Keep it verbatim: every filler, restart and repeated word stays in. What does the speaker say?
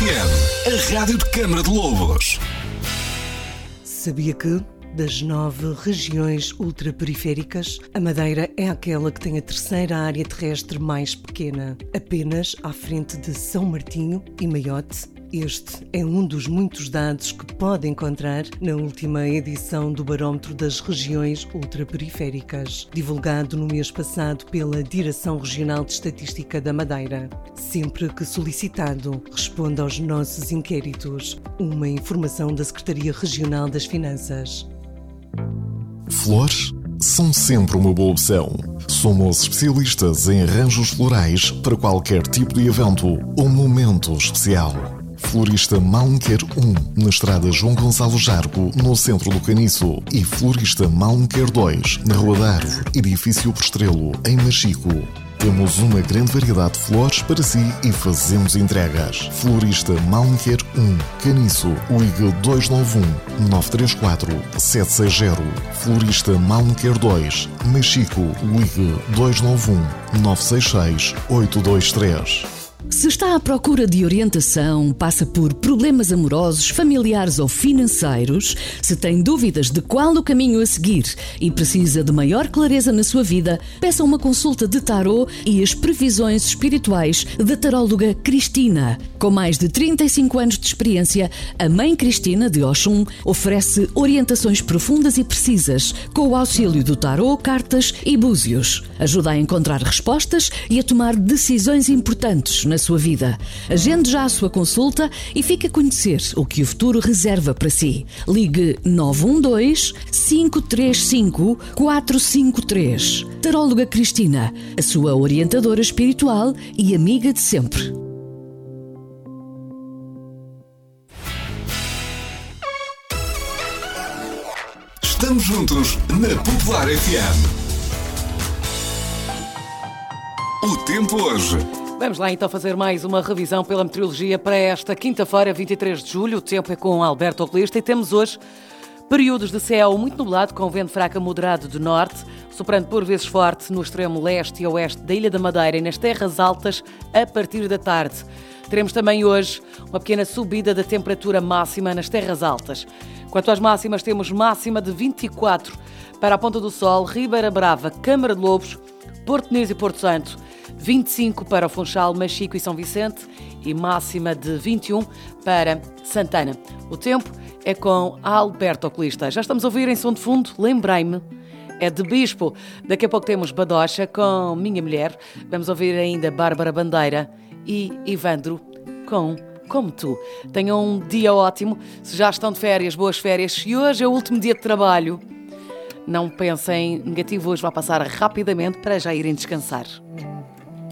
M, a rádio de Câmara de Lobos. Sabia que, das nove regiões ultraperiféricas, a Madeira é aquela que tem a terceira área terrestre mais pequena, apenas à frente de São Martinho e Maiote? Este é um dos muitos dados que pode encontrar na última edição do Barómetro das Regiões Ultraperiféricas, divulgado no mês passado pela Direção Regional de Estatística da Madeira. Sempre que solicitado, responde aos nossos inquéritos. Uma informação da Secretaria Regional das Finanças. Flores são sempre uma boa opção. Somos especialistas em arranjos florais para qualquer tipo de evento ou momento especial. Florista Malmequer um, na estrada João Gonçalo Jargo, no centro do Caniço, e Florista Malmequer dois, na Rua da Árvore, edifício por Estrelo, em Machico. Temos uma grande variedade de flores para si e fazemos entregas. Florista Malmequer um, Caniço, ligue dois nove um, nove três quatro, sete seis zero. Florista Malmequer dois, Machico, ligue dois nove um, nove seis seis, oito dois três. Se está à procura de orientação, passa por problemas amorosos, familiares ou financeiros, se tem dúvidas de qual o caminho a seguir e precisa de maior clareza na sua vida, peça uma consulta de tarô e as previsões espirituais da taróloga Cristina. Com mais de trinta e cinco anos de experiência, a Mãe Cristina de Oxum oferece orientações profundas e precisas, com o auxílio do tarô, cartas e búzios. Ajuda a encontrar respostas e a tomar decisões importantes na sua vida. Agende já a sua consulta e fique a conhecer o que o futuro reserva para si. Ligue nove um dois, cinco três cinco, quatro cinco três. Taróloga Cristina, a sua orientadora espiritual e amiga de sempre. Estamos juntos na Popular F M. O tempo hoje. Vamos lá então fazer mais uma revisão pela meteorologia para esta quinta-feira, vinte e três de julho. O tempo é com Alberto Oculista e temos hoje períodos de céu muito nublado, com vento fraco a moderado do norte, soprando por vezes forte no extremo leste e oeste da Ilha da Madeira e nas terras altas a partir da tarde. Teremos também hoje uma pequena subida da temperatura máxima nas terras altas. Quanto às máximas, temos máxima de vinte e quatro para a Ponta do Sol, Ribeira Brava, Câmara de Lobos, Porto Nis e Porto Santo, vinte e cinco para o Funchal, Machico e São Vicente e máxima de vinte e um para Santana. O tempo é com Alberto Oculista. Já estamos a ouvir em som de fundo, lembrei-me, é de Bispo. Daqui a pouco temos Badocha com Minha Mulher. Vamos ouvir ainda Bárbara Bandeira e Ivandro com Como Tu. Tenham um dia ótimo. Se já estão de férias, boas férias. Se hoje é o último dia de trabalho, não pensem negativo, hoje vai passar rapidamente para já irem descansar.